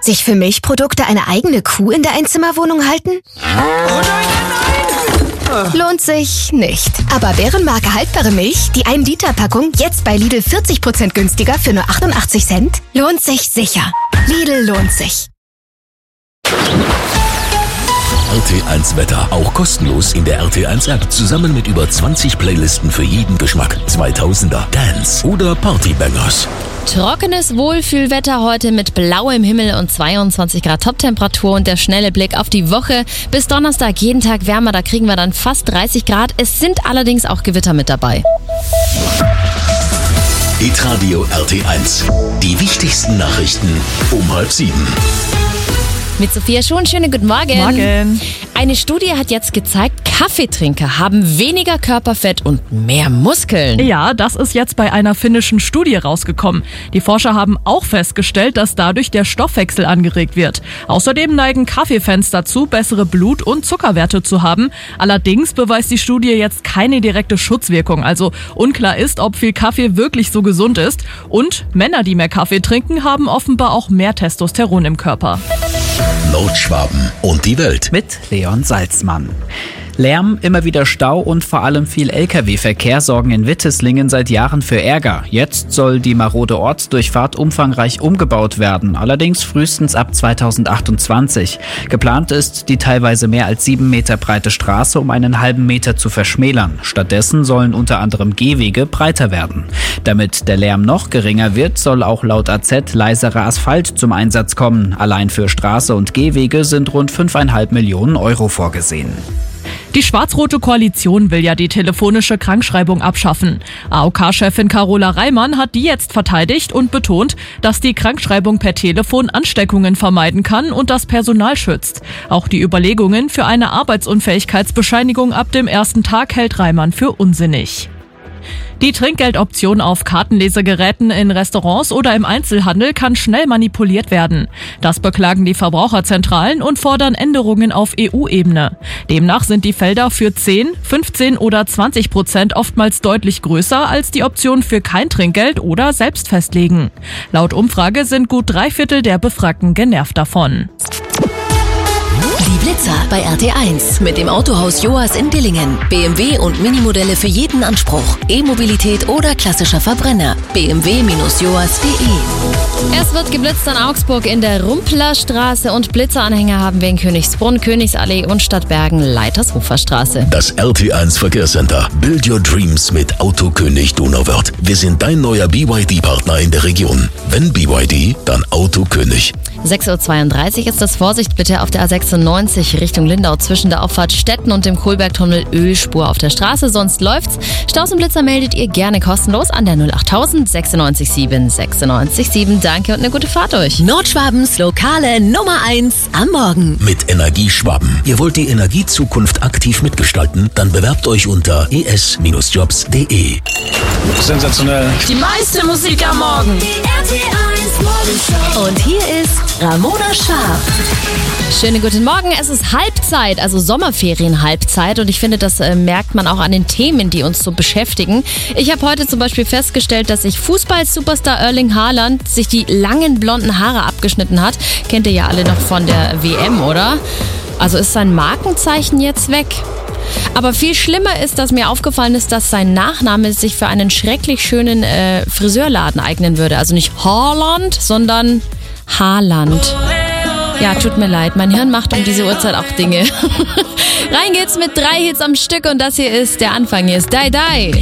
sich für Milchprodukte eine eigene Kuh in der Einzimmerwohnung halten? Oh nein! Lohnt sich nicht. Aber Bärenmarke haltbare Milch, die 1 Liter Packung, jetzt bei Lidl 40% günstiger für nur 88 Cent, lohnt sich sicher. Lidl lohnt sich. RT1 Wetter, auch kostenlos in der RT1 App, zusammen mit über 20 Playlisten für jeden Geschmack. 2000er, Dance oder Partybangers. Trockenes Wohlfühlwetter heute mit blauem Himmel und 22 Grad Toptemperatur und der schnelle Blick auf die Woche. Bis Donnerstag jeden Tag wärmer, da kriegen wir dann fast 30 Grad. Es sind allerdings auch Gewitter mit dabei. Hitradio RT1, die wichtigsten Nachrichten um 6:30. Mit Sophia Schon, schönen guten Morgen. Morgen. Eine Studie hat jetzt gezeigt, Kaffeetrinker haben weniger Körperfett und mehr Muskeln. Ja, das ist jetzt bei einer finnischen Studie rausgekommen. Die Forscher haben auch festgestellt, dass dadurch der Stoffwechsel angeregt wird. Außerdem neigen Kaffeefans dazu, bessere Blut- und Zuckerwerte zu haben. Allerdings beweist die Studie jetzt keine direkte Schutzwirkung. Also unklar ist, ob viel Kaffee wirklich so gesund ist. Und Männer, die mehr Kaffee trinken, haben offenbar auch mehr Testosteron im Körper. Nordschwaben und die Welt. Mit Leon Salzmann. Lärm, immer wieder Stau und vor allem viel Lkw-Verkehr sorgen in Witteslingen seit Jahren für Ärger. Jetzt soll die marode Ortsdurchfahrt umfangreich umgebaut werden, allerdings frühestens ab 2028. Geplant ist, die teilweise mehr als 7 Meter breite Straße um einen halben Meter zu verschmälern. Stattdessen sollen unter anderem Gehwege breiter werden. Damit der Lärm noch geringer wird, soll auch laut AZ leiserer Asphalt zum Einsatz kommen. Allein für Straße und Gehwege sind rund 5,5 Millionen Euro vorgesehen. Die schwarz-rote Koalition will ja die telefonische Krankschreibung abschaffen. AOK-Chefin Carola Reimann hat die jetzt verteidigt und betont, dass die Krankschreibung per Telefon Ansteckungen vermeiden kann und das Personal schützt. Auch die Überlegungen für eine Arbeitsunfähigkeitsbescheinigung ab dem ersten Tag hält Reimann für unsinnig. Die Trinkgeldoption auf Kartenlesegeräten in Restaurants oder im Einzelhandel kann schnell manipuliert werden. Das beklagen die Verbraucherzentralen und fordern Änderungen auf EU-Ebene. Demnach sind die Felder für 10, 15 oder 20% oftmals deutlich größer als die Option für kein Trinkgeld oder selbst festlegen. Laut Umfrage sind gut 3/4 der Befragten genervt davon. Die Blitzer bei RT1 mit dem Autohaus Joas in Dillingen. BMW und Minimodelle für jeden Anspruch. E-Mobilität oder klassischer Verbrenner. bmw-joas.de. Es wird geblitzt in Augsburg in der Rumplerstraße und Blitzeranhänger haben wir in Königsbrunn, Königsallee und Stadtbergen, Leitersuferstraße. Das RT1 Verkehrscenter. Build your dreams mit Autokönig Donauwörth. Wir sind dein neuer BYD-Partner in der Region. Wenn BYD, dann Autokönig. 6:32 Uhr ist das. Vorsicht bitte auf der A96 Richtung Lindau zwischen der Auffahrt Stetten und dem Kohlbergtunnel Ölspur auf der Straße. Sonst läuft's. Staus und Blitzer meldet ihr gerne kostenlos an der 08000 96 7 96 7. Danke und eine gute Fahrt euch. Nordschwabens lokale Nummer 1 am Morgen. Mit Energie Schwaben. Ihr wollt die Energiezukunft aktiv mitgestalten? Dann bewerbt euch unter es-jobs.de. Sensationell. Die meiste Musik am Morgen. Die RT1 Morgenshow. Und hier ist Ramona Scharf. Schönen guten Morgen. Es ist Halbzeit, also Sommerferien-Halbzeit. Und ich finde, das merkt man auch an den Themen, die uns so beschäftigen. Ich habe heute zum Beispiel festgestellt, dass sich Fußball-Superstar Erling Haaland sich die langen blonden Haare abgeschnitten hat. Kennt ihr ja alle noch von der WM, oder? Also ist sein Markenzeichen jetzt weg. Aber viel schlimmer ist, dass mir aufgefallen ist, dass sein Nachname sich für einen schrecklich schönen Friseurladen eignen würde. Also nicht Haaland, sondern Haaland. Ja, tut mir leid, mein Hirn macht um diese Uhrzeit auch Dinge. Rein geht's mit 3 Hits am Stück und das hier ist der Anfang. Hier ist Die Die.